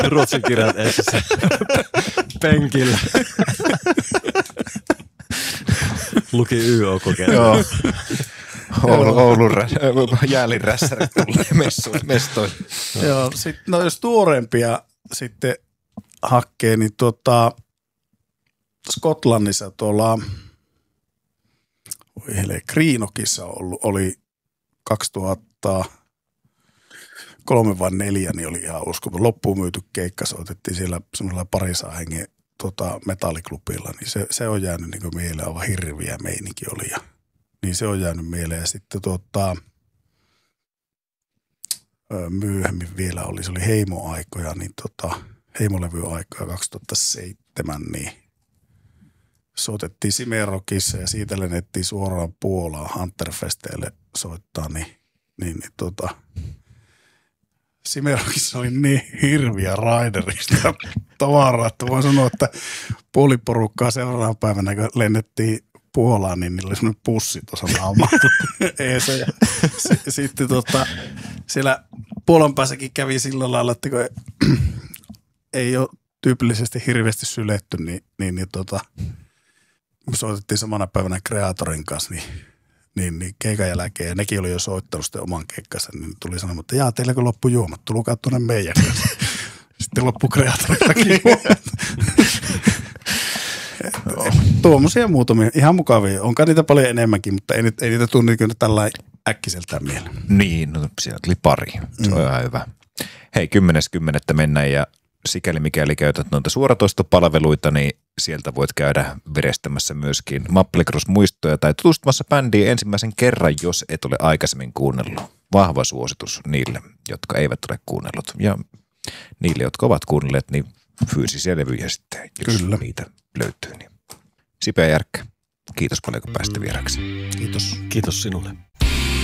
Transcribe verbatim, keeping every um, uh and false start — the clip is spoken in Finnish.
Ruotsin kirjat esissä penkillä. Luki Y O-kokeilua. Joo. Oulu, Oulun rä, jäälin rässärit tulee mestoille. Joo, sit, no jos tuorempia sitten hakkee, niin tuota, Skotlannissa tuolla Greenockissa ollut, oli kaksituhattakolme vai neljä, niin oli ihan uskomaton. Loppuun myyty keikka, soitettiin siellä semmoisella parisaa hengen tota, metalliklubilla, niin se, se on jäänyt niin kuin mieleen, aivan hirviä meininki oli ja niin se on jäänyt mieleen. Ja sitten tuota, myöhemmin vielä oli, se oli Heimo-aikoja, niin tota, Heimolevy-aikaa kaksituhattaseitsemän, niin soitettiin Simerokissa ja siitä lennettiin suoraan Puolaan Hunterfesteille soittaa, niin, niin, niin tota, Simerokissa oli niin hirviä raiderista tavaraa, että voin sanoa, että puoli porukkaa seuraavana päivänä, kun lennettiin Puolaan, niin niillä oli semmoinen pussi tuossa naamalla eessä. Ja s- sitten tota, siellä Puolan päässäkin kävi sillä lailla, että kun ei ole tyypillisesti hirveästi syletty, niin, niin, niin tota, me soitettiin samana päivänä Kreatorin kanssa, niin, niin, niin keikan jälkeen, ja nekin oli jo soittanut sitten oman keikkansa, niin tuli sanomaan, että jaa, teilläkö loppu juomat, tulkaa tuonne meidän kanssa. Sitten loppu Kreatorillakin juomat. Tuommoisia muutamia, ihan mukavia. Onkaan niitä paljon enemmänkin, mutta ei, ei niitä tunni kyllä tällä äkkiseltään mieleen. Niin, no sieltä oli pari. Se on mm. ihan hyvä. Hei, kymmenes kymmenettä mennään ja sikäli mikäli käytät noita suoratoistopalveluita, niin sieltä voit käydä verestämässä myöskin Mappelikross-muistoja tai tutustumassa bändiin ensimmäisen kerran, jos et ole aikaisemmin kuunnellut. Vahva suositus niille, jotka eivät ole kuunnellut. Ja niille, jotka ovat kuunnelleet, niin fyysisiä levyjä sitten, jos Kyllä. niitä löytyy. Niin. Sipeä Järkkä, kiitos paljon kun pääsitte vieraksi. Kiitos. Kiitos sinulle.